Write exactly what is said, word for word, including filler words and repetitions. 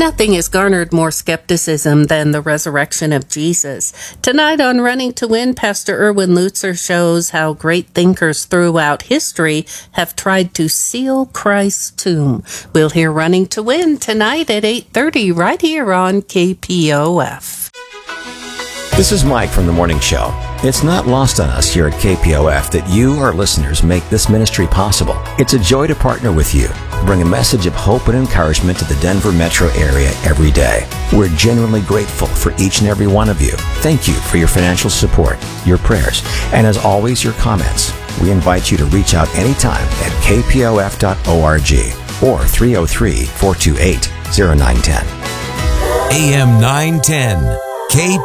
Nothing has garnered more skepticism than the resurrection of Jesus. Tonight on Running to Win, Pastor Erwin Lutzer shows how great thinkers throughout history have tried to seal Christ's tomb. We'll hear Running to Win tonight at eight thirty right here on K P O F. This is Mike from The Morning Show. It's not lost on us here at K P O F that you, our listeners, make this ministry possible. It's a joy to partner with you, bring a message of hope and encouragement to the Denver metro area every day. We're genuinely grateful for each and every one of you. Thank you for your financial support, your prayers, and as always, your comments. We invite you to reach out anytime at k p o f dot org or three oh three, four two eight, oh nine one oh. A M nine ten, K